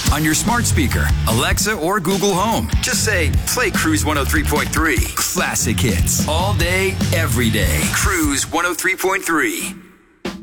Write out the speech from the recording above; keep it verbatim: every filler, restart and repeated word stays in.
on your smart speaker, Alexa, or Google Home. Just say, play Cruise one oh three point three. Classic hits. All day, every day. Cruise one oh three point three.